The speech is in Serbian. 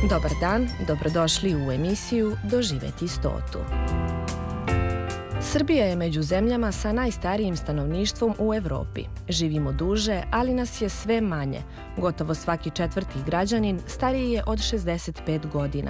Dobar dan, dobrodošli u emisiju Doživeti stotu. Srbija je među zemljama sa najstarijim stanovništvom u Evropi. Živimo duže, ali nas je sve manje. Gotovo svaki četvrti građanin stariji je od 65 godina.